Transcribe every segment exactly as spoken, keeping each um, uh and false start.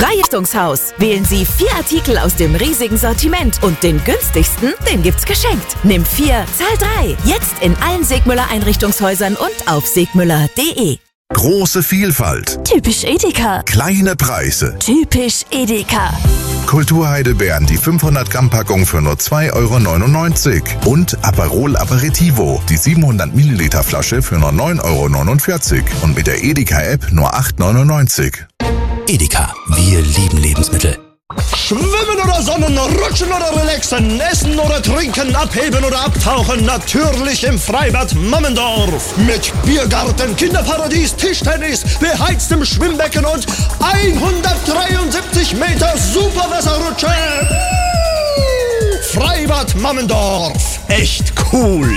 Freirichtungshaus. Wählen Sie vier Artikel aus dem riesigen Sortiment und den günstigsten, den gibt's geschenkt. Nimm vier, zahl drei. Jetzt in allen Segmüller Einrichtungshäusern und auf segmüller punkt de. Große Vielfalt. Typisch Edeka. Kleine Preise. Typisch Edeka. Kulturheidelbeeren, die fünfhundert Gramm Packung für nur zwei Euro neunundneunzig. Und Aperol Aperitivo, die siebenhundert Milliliter Flasche für nur neun Euro neunundvierzig. Und mit der Edeka-App nur acht Euro neunundneunzig. Edeka, wir lieben Lebensmittel. Schwimmen oder sonnen, rutschen oder relaxen, essen oder trinken, abheben oder abtauchen, natürlich im Freibad Mammendorf. Mit Biergarten, Kinderparadies, Tischtennis, beheiztem Schwimmbecken und hundertdreiundsiebzig Meter Superwasserrutsche. Freibad Mammendorf, echt cool.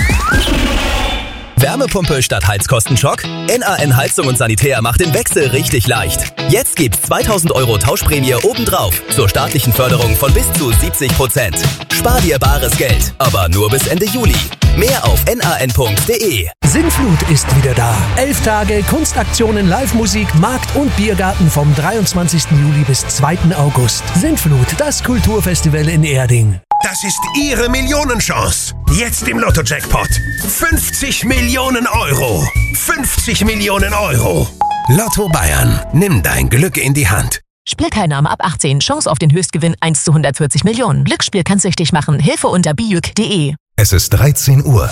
Wärmepumpe statt Heizkostenschock? N A N Heizung und Sanitär macht den Wechsel richtig leicht. Jetzt gibt's zweitausend Euro Tauschprämie obendrauf zur staatlichen Förderung von bis zu siebzig Prozent. Spar dir bares Geld, aber nur bis Ende Juli. Mehr auf n a n punkt de. Sinnflut ist wieder da. Elf Tage Kunstaktionen, Live-Musik, Markt und Biergarten vom dreiundzwanzigsten Juli bis zweiten August. Sinnflut, das Kulturfestival in Erding. Das ist Ihre Millionenchance. Jetzt im Lotto-Jackpot. fünfzig Millionen Euro. fünfzig Millionen Euro. Lotto Bayern. Nimm dein Glück in die Hand. Spielteilnahme ab achtzehn. Chance auf den Höchstgewinn eins zu hundertvierzig Millionen. Glücksspiel kann süchtig machen. Hilfe unter bijuk punkt de. Es ist dreizehn Uhr.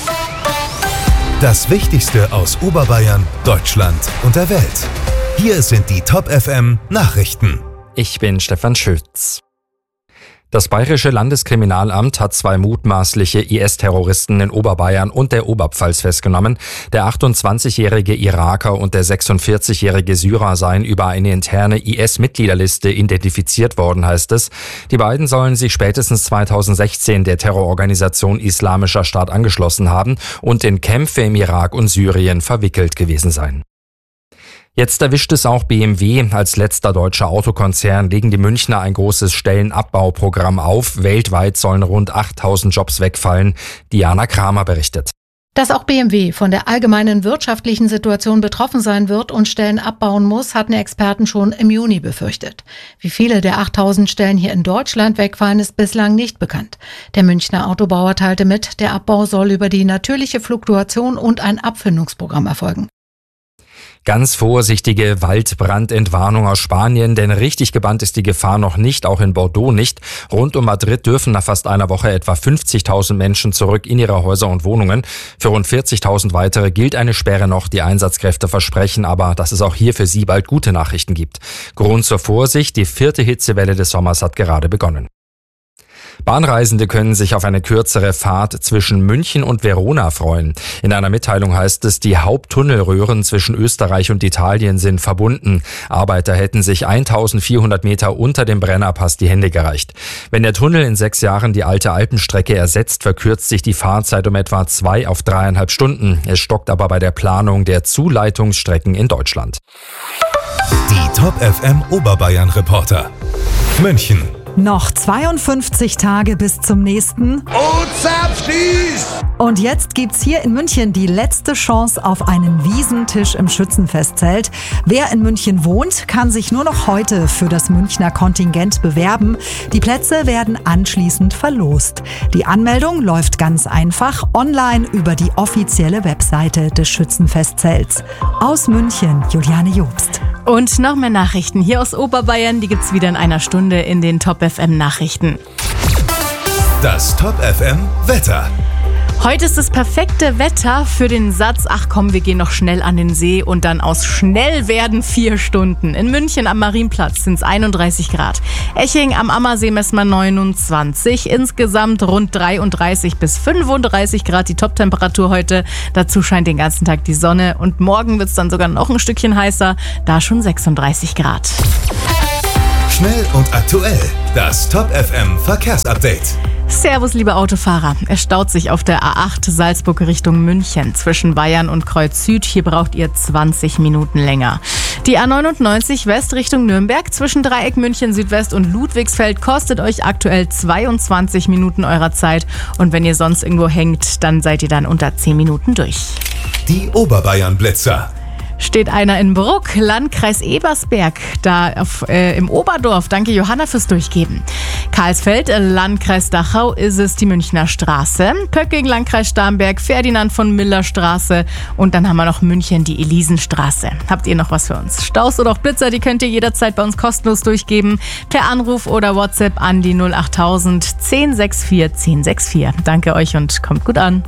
Das Wichtigste aus Oberbayern, Deutschland und der Welt. Hier sind die Top F M Nachrichten. Ich bin Stefan Schütz. Das Bayerische Landeskriminalamt hat zwei mutmaßliche I S-Terroristen in Oberbayern und der Oberpfalz festgenommen. Der achtundzwanzigjährige Iraker und der sechsundvierzigjährige Syrer seien über eine interne I S-Mitgliederliste identifiziert worden, heißt es. Die beiden sollen sich spätestens zweitausendsechzehn der Terrororganisation Islamischer Staat angeschlossen haben und in Kämpfe im Irak und Syrien verwickelt gewesen sein. Jetzt erwischt es auch B M W. Als letzter deutscher Autokonzern legen die Münchner ein großes Stellenabbauprogramm auf. Weltweit sollen rund achttausend Jobs wegfallen. Diana Kramer berichtet. Dass auch B M W von der allgemeinen wirtschaftlichen Situation betroffen sein wird und Stellen abbauen muss, hatten Experten schon im Juni befürchtet. Wie viele der achttausend Stellen hier in Deutschland wegfallen, ist bislang nicht bekannt. Der Münchner Autobauer teilte mit, der Abbau soll über die natürliche Fluktuation und ein Abfindungsprogramm erfolgen. Ganz vorsichtige Waldbrandentwarnung aus Spanien, denn richtig gebannt ist die Gefahr noch nicht, auch in Bordeaux nicht. Rund um Madrid dürfen nach fast einer Woche etwa fünfzigtausend Menschen zurück in ihre Häuser und Wohnungen. Für rund vierzigtausend weitere gilt eine Sperre noch. Die Einsatzkräfte versprechen aber, dass es auch hier für sie bald gute Nachrichten gibt. Grund zur Vorsicht, die vierte Hitzewelle des Sommers hat gerade begonnen. Bahnreisende können sich auf eine kürzere Fahrt zwischen München und Verona freuen. In einer Mitteilung heißt es, die Haupttunnelröhren zwischen Österreich und Italien sind verbunden. Arbeiter hätten sich eintausendvierhundert Meter unter dem Brennerpass die Hände gereicht. Wenn der Tunnel in sechs Jahren die alte Alpenstrecke ersetzt, verkürzt sich die Fahrzeit um etwa zwei auf dreieinhalb Stunden. Es stockt aber bei der Planung der Zuleitungsstrecken in Deutschland. Die Top F M Oberbayern Reporter. München. Noch zweiundfünfzig Tage bis zum nächsten. Oh, Zapfdies! Und jetzt gibt's hier in München die letzte Chance auf einen Wiesentisch im Schützenfestzelt. Wer in München wohnt, kann sich nur noch heute für das Münchner Kontingent bewerben. Die Plätze werden anschließend verlost. Die Anmeldung läuft ganz einfach online über die offizielle Webseite des Schützenfestzelts. Aus München, Juliane Jobst. Und noch mehr Nachrichten hier aus Oberbayern, die gibt's wieder in einer Stunde in den Top F M Nachrichten. Das Top F M Wetter. Heute ist das perfekte Wetter für den Satz, ach komm, wir gehen noch schnell an den See und dann aus schnell werden vier Stunden. In München am Marienplatz sind es einunddreißig Grad. Eching am Ammersee messen wir neunundzwanzig. Insgesamt rund dreiunddreißig bis fünfunddreißig Grad die Toptemperatur heute. Dazu scheint den ganzen Tag die Sonne und morgen wird es dann sogar noch ein Stückchen heißer, da schon sechsunddreißig Grad. Schnell und aktuell. Das Top F M Verkehrsupdate. Servus, liebe Autofahrer. Es staut sich auf der A acht Salzburg Richtung München zwischen Bayern und Kreuz Süd. Hier braucht ihr zwanzig Minuten länger. Die A neunundneunzig West Richtung Nürnberg zwischen Dreieck München Südwest und Ludwigsfeld kostet euch aktuell zweiundzwanzig Minuten eurer Zeit. Und wenn ihr sonst irgendwo hängt, dann seid ihr dann unter zehn Minuten durch. Die Oberbayern Blitzer. Steht einer in Bruck, Landkreis Ebersberg, da auf, äh, im Oberdorf. Danke Johanna fürs Durchgeben. Karlsfeld, Landkreis Dachau, ist es die Münchner Straße. Pöcking, Landkreis Starnberg, Ferdinand von Miller Straße. Und dann haben wir noch München, die Elisenstraße. Habt ihr noch was für uns? Staus oder auch Blitzer, die könnt ihr jederzeit bei uns kostenlos durchgeben. Per Anruf oder WhatsApp an die null achttausend zehn sechs vier zehn sechs vier. Danke euch und kommt gut an.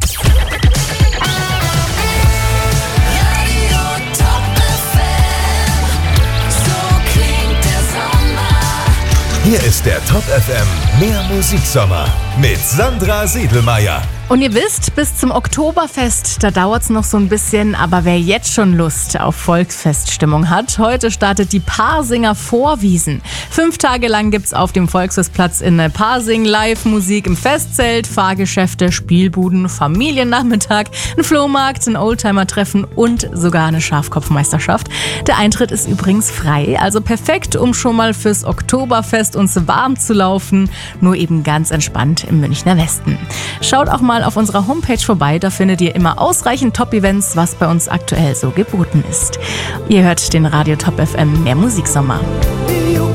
Hier ist der Top F M Mehr Musiksommer mit Sandra Siedelmeier. Und ihr wisst, bis zum Oktoberfest, da dauert es noch so ein bisschen, aber wer jetzt schon Lust auf Volksfeststimmung hat, heute startet die Parsinger Vorwiesen. Fünf Tage lang gibt's auf dem Volksfestplatz in Parsing Live-Musik im Festzelt, Fahrgeschäfte, Spielbuden, Familiennachmittag, ein Flohmarkt, ein Oldtimer-Treffen und sogar eine Schafkopfmeisterschaft. Der Eintritt ist übrigens frei, also perfekt, um schon mal fürs Oktoberfest uns warm zu laufen, nur eben ganz entspannt im Münchner Westen. Schaut auch mal auf unserer Homepage vorbei, da findet ihr immer ausreichend Top-Events, was bei uns aktuell so geboten ist. Ihr hört den Radio Top F M Mehr Musiksommer.